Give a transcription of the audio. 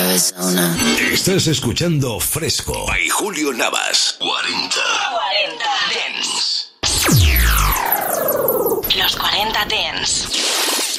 Arizona. Estás escuchando Fresco by Julio Navas. 40 Dance. Los 40 Dance.